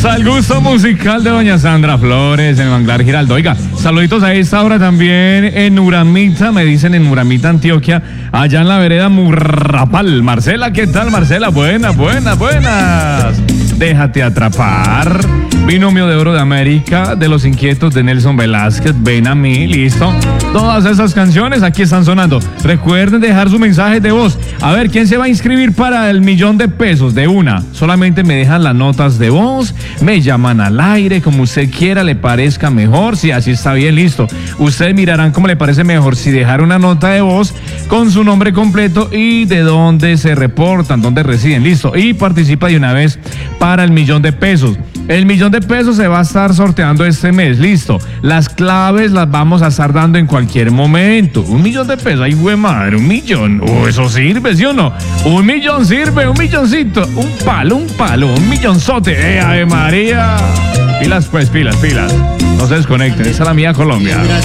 Hasta el gusto musical de doña Sandra Flores en Manglar Giraldo. Oiga, saluditos a esta hora también en Uramita, me dicen en Uramita, Antioquia, allá en la vereda Murrapal. Marcela, ¿qué tal, Marcela? Buenas. Déjate atrapar. Binomio de Oro de América, de Los Inquietos de Nelson Velázquez, Ven a mí, listo. Todas esas canciones aquí están sonando. Recuerden dejar su mensaje de voz. A ver, ¿quién se va a inscribir para el $1,000,000? De una. Solamente me dejan las notas de voz, me llaman al aire, como usted quiera, le parezca mejor. Si así está bien, listo. Ustedes mirarán cómo le parece mejor si dejar una nota de voz con su nombre completo y de dónde se reportan, dónde residen, listo. Y participa de una vez para el $1,000,000. El $1,000,000 se va a estar sorteando este mes, listo. Las claves las vamos a estar dando en cualquier momento. $1,000,000, ay, güey madre, 1,000,000. Eso sirve, ¿sí o no? 1,000,000 sirve, 1,000,000cito. Un palo, 1,000,000zote. ¡Ave María! Pilas, pues, pilas. No se desconecten, esa es la mía Colombia.